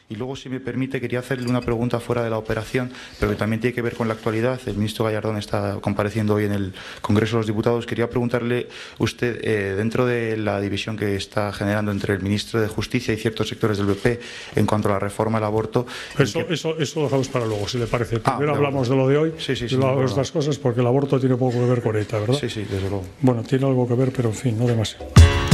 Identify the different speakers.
Speaker 1: Y luego, si me permite, quería hacerle una pregunta fuera de la operación, pero que también tiene que ver con la actualidad. El ministro Gallardón está compareciendo hoy en el Congreso de los Diputados. Quería preguntarle usted, dentro de la división que está generando entre el ministro de Justicia y ciertos sectores del PP en cuanto a la reforma al aborto...
Speaker 2: Eso lo dejamos para luego, si le parece. Primero hablamos de lo de hoy y luego de estas cosas, porque el aborto tiene poco que ver con ETA, ¿verdad?
Speaker 1: Sí, desde luego.
Speaker 2: Bueno, tiene algo que ver, pero en fin, no demasiado.